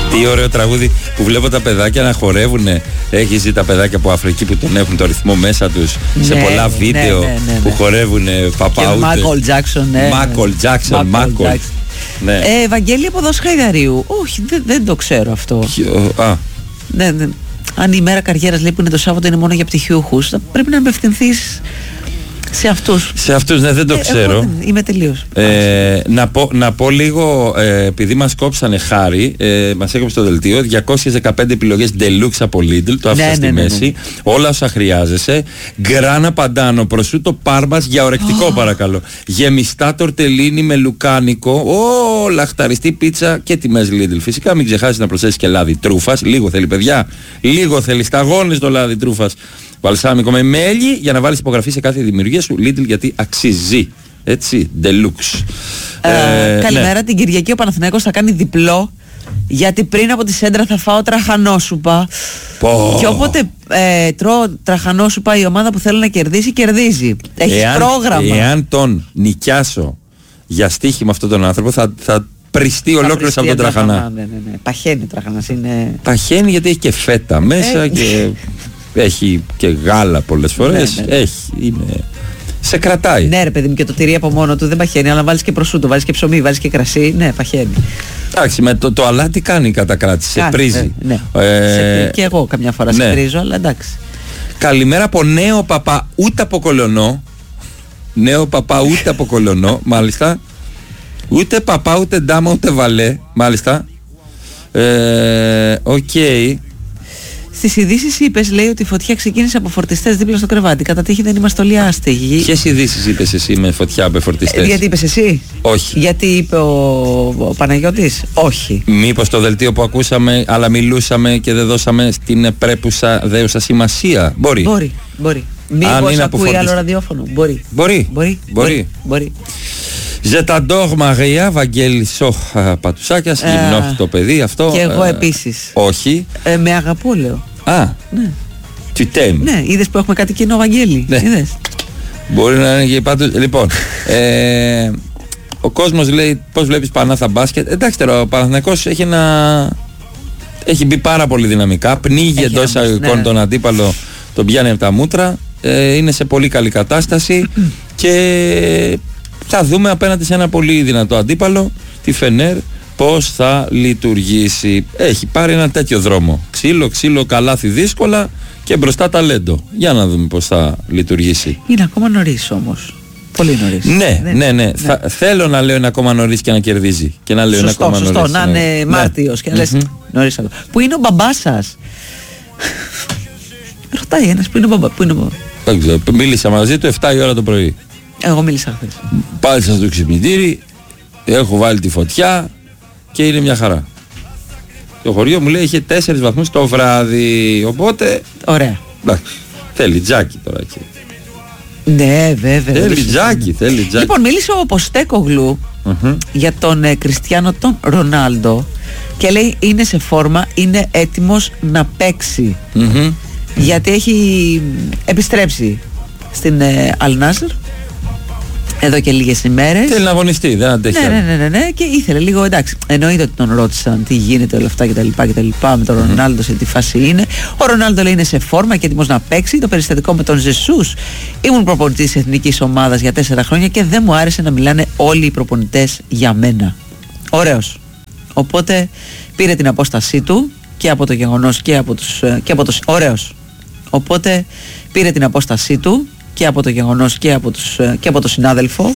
Τι ωραίο τραγούδι που βλέπω τα παιδάκια να χορεύουνε. Έχεις δει τα παιδάκια από Αφρική που τον έχουν το ρυθμό μέσα τους σε πολλά βίντεο που χορεύουνε παπαούτε. Μάκολ Τζάκσον. Μάκολ. Ναι. Ευαγγέλη από Δός Χαϊδαρίου. Όχι, δεν το ξέρω αυτό. Ναι. Αν η μέρα καριέρας λέει που είναι το Σάββατο είναι μόνο για πτυχιούχους, θα πρέπει να απευθυνθείς σε αυτούς. Σε αυτούς, ναι, δεν το ξέρω. Είμαι τελείως. Να πω λίγο, επειδή μας κόψανε χάρη, μας έκοψε το δελτίο, 215 επιλογές deluxe από Lidl, το άφησα στη μέση, όλα όσα χρειάζεσαι. Γκράνα παντάνο, προσούτο πάρμας για ορεκτικό παρακαλώ. Γεμιστά τορτελίνι με λουκάνικο, λαχταριστή πίτσα και τιμές Lidl. Φυσικά μην ξεχάσεις να προσθέσεις και λάδι τρούφας, λίγο θέλει παιδιά, λίγο θέλει, σταγόνες το λάδι τρούφας. Βαλσάμικο με μέλι για να βάλεις υπογραφή σε κάθε δημιουργία σου Lidl, γιατί αξίζει. Έτσι, deluxe. Καλημέρα, ναι. Την Κυριακή ο Παναθηναϊκός θα κάνει διπλό, γιατί πριν από τη Σέντρα θα φάω τραχανόσουπα. Και όποτε τρώω τραχανόσουπα, η ομάδα που θέλει να κερδίσει, κερδίζει. Έχει πρόγραμμα. Εάν τον νοικιάσω για στοίχημα αυτόν τον άνθρωπο, θα πριστεί ολόκληρος από τον τραχανά. Ναι. Παχαίνει ο τραχανάς. Παχαίνει γιατί έχει και φέτα μέσα και έχει και γάλα πολλές φορές. Ναι. Είναι... Σε κρατάει. Ναι, ρε παιδί μου, και το τυρί από μόνο του δεν παχαίνει, αλλά βάλεις και προσούτο, βάλεις και ψωμί, βάλεις και κρασί, ναι, παχαίνει. Εντάξει, με το αλάτι κάνει η κατακράτηση, σε πρίζει. Ναι. Και εγώ καμιά φορά σε πρίζω, αλλά εντάξει. Καλημέρα από νέο παπά, ούτε από Κολωνό. Νέο παπά, ούτε από Κολωνό, μάλιστα. Ούτε παπά, ούτε ντάμα, ούτε βαλέ, μάλιστα. Οκ. Στις ειδήσεις είπες, λέει, ότι η φωτιά ξεκίνησε από φορτιστές δίπλα στο κρεβάτι. Κατά τύχη δεν είμαστε όλοι άστεγοι. Ποιες ειδήσεις είπες εσύ με φωτιά από φορτιστές? Γιατί είπες εσύ? Όχι. Γιατί είπε ο Παναγιώτης? Όχι. Μήπως το δελτίο που ακούσαμε, αλλά μιλούσαμε και δεν δώσαμε στην πρέπουσα δέουσα σημασία? Μπορεί. Μήπως ακούει άλλο ραδιόφωνο? Μπορεί. Ζεταντόρ Μαρία, Βαγγέλης Πατουσάκιας, γυμνό το παιδί αυτό. Και εγώ επίσης. Όχι. Με αγαπώ, λέω. Ναι. Tu t'aimes. Ναι, είδες που έχουμε κάτι κοινό, Βαγγέλη? Ναι. Είδες. Μπορεί να είναι και πάντως. Λοιπόν, ο κόσμος λέει πώς βλέπεις Πανάθα μπάσκετ. Εντάξει τώρα, ο Παναθηναϊκός έχει μπει πάρα πολύ δυναμικά. Πνίγει εντός εισαγωγικών τον αντίπαλο, τον πιάνει από τα μούτρα. Είναι σε πολύ καλή κατάσταση και θα δούμε απέναντι σε ένα πολύ δυνατό αντίπαλο, τη Φενέρ, πώς θα λειτουργήσει. Έχει πάρει ένα τέτοιο δρόμο. Ξύλο, καλάθι δύσκολα και μπροστά ταλέντο. Για να δούμε πώς θα λειτουργήσει. Είναι ακόμα νωρίς όμως. Πολύ νωρίς. Ναι. Θέλω να λέω είναι ακόμα νωρίς και να κερδίζει. Και να λέω σωστό, είναι ακόμα νωρίς. Να είναι Μάρτιος και να λες νωρίς. Πού είναι ο μπαμπάς σας? Ρωτάει ένας, πού είναι ο μπαμπάς? Δεν ξέρω, μίλησα μαζί του 7 η ώρα το πρωί. Εγώ μίλησα χθες. Πάλισα στο ξυπνητήρι, έχω βάλει τη φωτιά και είναι μια χαρά. Το χωριό μου λέει είχε 4 βαθμούς το βράδυ, οπότε... Ωραία. Εντάξει, θέλει τζάκι τώρα εκεί. Ναι, βέβαια. Θέλει τζάκι. Λοιπόν, μίλησε ο Ποστέκογλου για τον Κριστιάνο τον Ρονάλντο και λέει είναι σε φόρμα, είναι έτοιμος να παίξει. Γιατί έχει επιστρέψει στην Αλ Νάσρ εδώ και λίγες ημέρες. Θέλει να αγωνιστεί, δεν αντέχει. Ναι, και ήθελε λίγο, εντάξει. Εννοείται ότι τον ρώτησαν τι γίνεται όλα αυτά κτλ. Με τον Ρονάλντο, σε τι φάση είναι. Ο Ρονάλντο λέει είναι σε φόρμα και έτοιμος να παίξει. Το περιστατικό με τον Ζεσούς. Ήμουν προπονητής εθνικής ομάδας για 4 χρόνια και δεν μου άρεσε να μιλάνε όλοι οι προπονητές για μένα. Ωραίος. Οπότε πήρε την απόστασή του και από το γεγονός ωραίος. Οπότε πήρε την απόστασή του και από το γεγονός και από το συνάδελφο